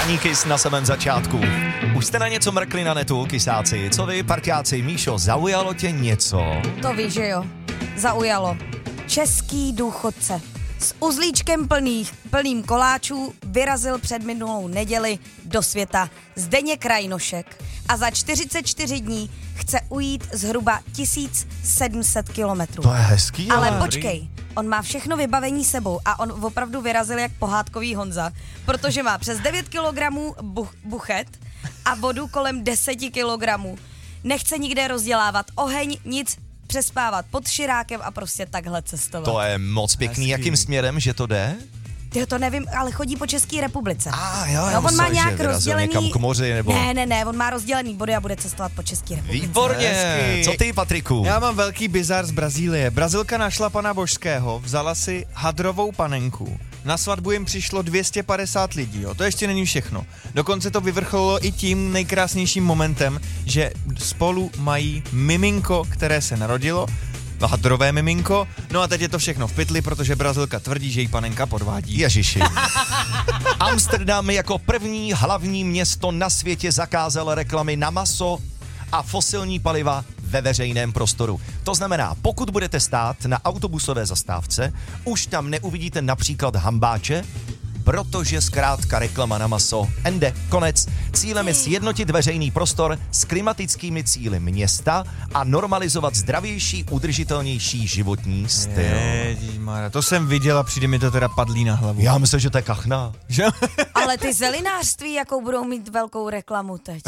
Ranní Kiss na samém začátku. Už jste na něco mrkli na netu, kysáci? Co vy, parťáci? Míšo, zaujalo tě něco? To víš, že jo. Zaujalo. Český důchodce s uzlíčkem plným koláčů vyrazil před minulou neděli do světa Zdeněk Rajnošek a za 44 dní chce ujít zhruba 1700 kilometrů. To je hezký, ale počkej, on má všechno vybavení sebou a on opravdu vyrazil jak pohádkový Honza, protože má přes 9 kilogramů buchet a vodu kolem 10 kilogramů. Nechce nikde rozdělávat oheň, nic, přespávat pod širákem a prostě takhle cestovat. To je moc pěkný. Hezký. Jakým směrem, že to jde? Tyjo, to nevím, ale chodí po České republice. Jo, no, on má nějak rozdělený... někam k moři, nebo... Ne, on má rozdělený body a bude cestovat po České republice. Výborně, Hezký. Co ty, Patriku? Já mám velký bizar z Brazílie. Brazilka našla pana Božského, vzala si hadrovou panenku. Na svatbu jim přišlo 250 lidí, jo. To ještě není všechno. Dokonce to vyvrcholilo i tím nejkrásnějším momentem, že spolu mají miminko, které se narodilo, hadrové miminko, no a teď je to všechno v pytli, protože Brazilka tvrdí, že jí panenka podvádí. Ježiši. Amsterdam jako první hlavní město na světě zakázal reklamy na maso a fosilní paliva ve veřejném prostoru. To znamená, pokud budete stát na autobusové zastávce, už tam neuvidíte například hambáče, protože zkrátka reklama na maso. Ende, konec. Cílem je sjednotit veřejný prostor s klimatickými cíli města a normalizovat zdravější, udržitelnější životní styl. Ježišmarja, to jsem viděl a přijde mi to teda padlý na hlavu. Já myslím, že to je kachna. Že? Ale ty zelinářství, jakou budou mít velkou reklamu teď.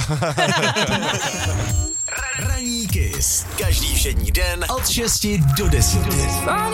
Ranní Kiss. Každý všední den od 6 do 10.